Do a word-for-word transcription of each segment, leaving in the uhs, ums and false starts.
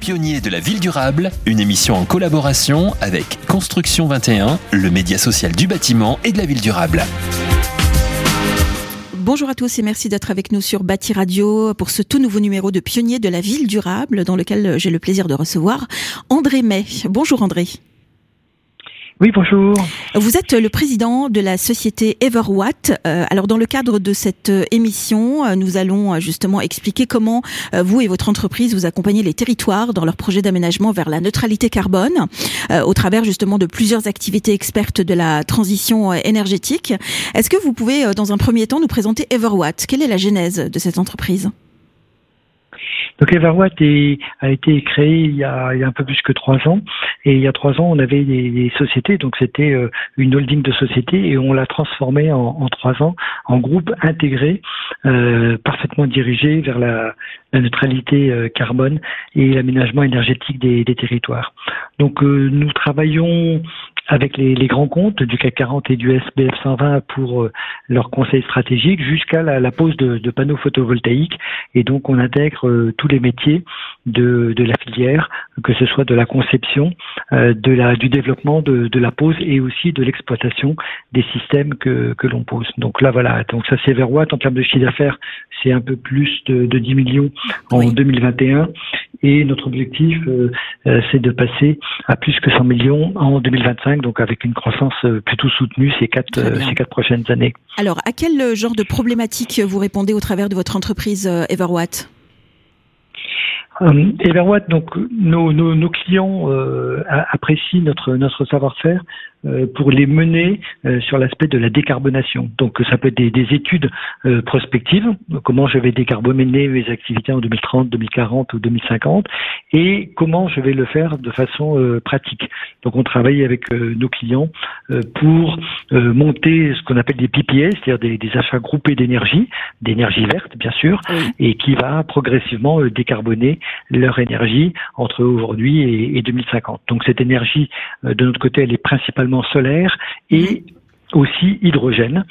Pionniers de la ville durable, une émission en collaboration avec Construction vingt et un, le média social du bâtiment et de la ville durable. Bonjour à tous et merci d'être avec nous sur Bâti Radio pour ce tout nouveau numéro de Pionniers de la ville durable dans lequel j'ai le plaisir de recevoir André May. Bonjour André. Oui, bonjour. Vous êtes le président de la société Everwatt. Euh, alors, dans le cadre de cette émission, euh, nous allons justement expliquer comment euh, vous et votre entreprise vous accompagnez les territoires dans leur projet d'aménagement vers la neutralité carbone, euh, au travers justement de plusieurs activités expertes de la transition énergétique. Est-ce que vous pouvez, euh, dans un premier temps, nous présenter Everwatt ? Quelle est la genèse de cette entreprise ? Donc Everwatt est, a été créé il y, a, il y a un peu plus que trois ans. Et il y a trois ans, on avait des, des sociétés, donc c'était euh, une holding de sociétés, et on l'a transformé en, en trois ans en groupe intégré, euh, parfaitement dirigé vers la, la neutralité euh, carbone et l'aménagement énergétique des, des territoires. Donc euh, nous travaillons avec les, les grands comptes du C A C quarante et du S B F cent vingt pour euh, leurs conseils stratégiques jusqu'à la, la pose de, de panneaux photovoltaïques. Et donc on intègre euh, tous les métiers de, de la filière, que ce soit de la conception, euh, de la, du développement de, de la pose et aussi de l'exploitation des systèmes que, que l'on pose. Donc là voilà, donc ça c'est Everwatt. En termes de chiffre d'affaires, c'est un peu plus de, de dix millions en oui. deux mille vingt et un. Et notre objectif, euh, euh, c'est de passer à plus que cent millions en deux mille vingt-cinq, donc avec une croissance euh, plutôt soutenue ces quatre, euh, ces quatre prochaines années. Alors, à quel genre de problématiques vous répondez au travers de votre entreprise euh, Everwatt ? Euh, Everwatt, donc nos, nos, nos clients euh, apprécient notre notre savoir-faire euh, pour les mener euh, sur l'aspect de la décarbonation. Donc ça peut être des, des études euh, prospectives, comment je vais décarboner mes activités en deux mille trente, deux mille quarante ou deux mille cinquante, et comment je vais le faire de façon euh, pratique. Donc on travaille avec euh, nos clients euh, pour euh, monter ce qu'on appelle des P P A, c'est-à-dire des, des achats groupés d'énergie, d'énergie verte bien sûr, oui. et qui va progressivement euh, décarboner leur énergie entre aujourd'hui et, et deux mille cinquante. Donc cette énergie, euh, de notre côté, elle est principalement solaire et aussi hydrogène.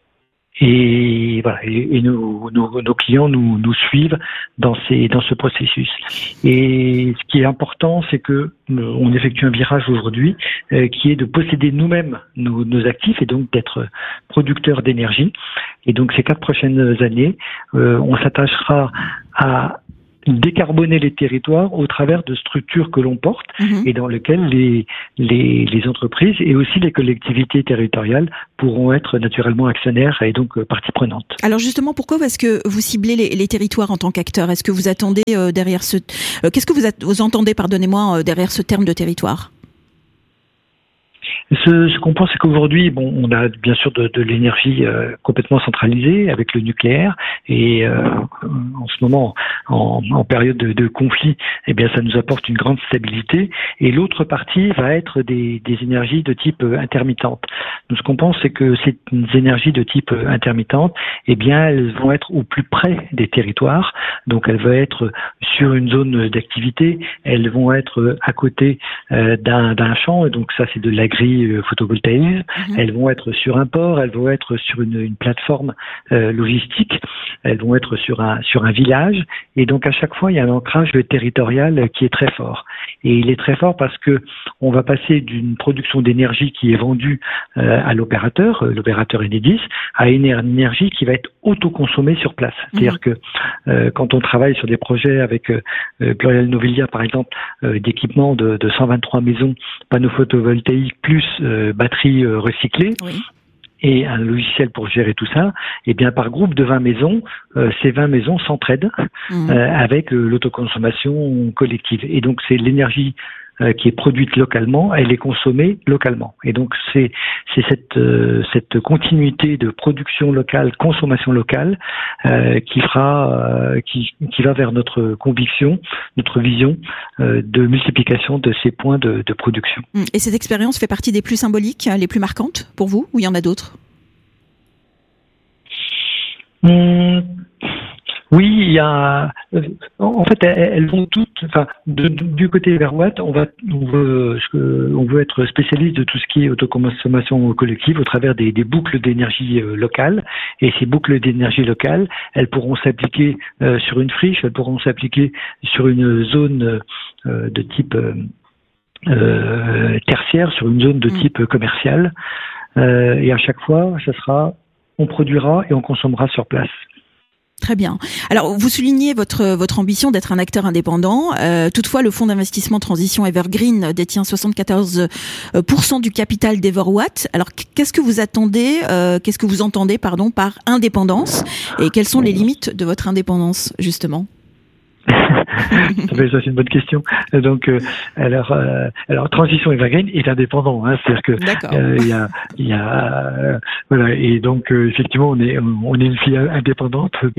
Et voilà, et, et nos, nos, nos clients nous, nous suivent dans ces dans ce processus. Et ce qui est important, c'est que on effectue un virage aujourd'hui euh, qui est de posséder nous-mêmes nos, nos actifs et donc d'être producteurs d'énergie. Et donc ces quatre prochaines années, euh, on s'attachera à décarboner les territoires au travers de structures que l'on porte mmh. et dans lesquelles les, les, les entreprises et aussi les collectivités territoriales pourront être naturellement actionnaires et donc euh, partie prenante. Alors justement, pourquoi est-ce que vous ciblez les, les territoires en tant qu'acteurs ? Est-ce que vous attendez euh, derrière ce... Euh, qu'est-ce que vous, at- vous entendez, pardonnez-moi, euh, derrière ce terme de territoire ? Ce, ce qu'on pense, c'est qu'aujourd'hui, bon, on a bien sûr de, de l'énergie euh, complètement centralisée avec le nucléaire, et euh, en ce moment, en, en période de, de conflit, eh bien, ça nous apporte une grande stabilité. Et l'autre partie va être des, des énergies de type euh, intermittente. Donc, ce qu'on pense, c'est que ces énergies de type euh, intermittente, eh bien, elles vont être au plus près des territoires. Donc, elles vont être sur une zone d'activité, elles vont être à côté euh, d'un, d'un champ. Et donc, ça, c'est de l'agri photovoltaïque, mmh. elles vont être sur un port, elles vont être sur une, une plateforme euh, logistique, elles vont être sur un sur un village, et donc à chaque fois il y a un ancrage territorial qui est très fort. Et il est très fort parce que on va passer d'une production d'énergie qui est vendue euh, à l'opérateur, euh, l'opérateur Enedis, à une énergie qui va être autoconsommée sur place. Mmh. C'est-à-dire que euh, quand on travaille sur des projets avec euh, Plurial Novelia par exemple, euh, d'équipement de, de cent vingt-trois maisons, panneaux photovoltaïques plus euh, batteries euh, recyclées, oui. et un logiciel pour gérer tout ça, et bien par groupe de vingt maisons, euh, ces vingt maisons s'entraident mmh. euh, avec euh, l'autoconsommation collective. Et donc c'est l'énergie euh, qui est produite localement, elle est consommée localement. Et donc c'est c'est cette euh, cette continuité de production locale, consommation locale euh, qui fera euh, qui qui va vers notre conviction, notre vision euh, de multiplication de ces points de, de production. Et cette expérience fait partie des plus symboliques, les plus marquantes pour vous, ou il y en a d'autres ? Hum, Oui, il y a. En fait, elles vont toutes. Enfin, de, de, du côté Everwatt, on va, on veut, on veut être spécialiste de tout ce qui est autoconsommation collective au travers des, des boucles d'énergie euh, locales. Et ces boucles d'énergie locales, elles pourront s'appliquer euh, sur une friche, elles pourront s'appliquer sur une zone euh, de type euh, euh, tertiaire, sur une zone de type mmh. commercial. Euh, et à chaque fois, ça sera, on produira et on consommera sur place. Très bien. Alors, vous soulignez votre votre ambition d'être un acteur indépendant. Euh, toutefois, le fonds d'investissement Transition Evergreen détient soixante-quatorze pour cent du capital d'Everwatt. Alors, qu'est-ce que vous attendez, euh, qu'est-ce que vous entendez, pardon, par indépendance, et quelles sont les limites de votre indépendance, justement? Ça, c'est une bonne question. Donc, euh, alors, euh, alors, Transition Evergreen est indépendant. Hein, c'est-à-dire que euh, il y a, il y a, euh, voilà, et donc euh, effectivement, on est, on est une fille indépendante.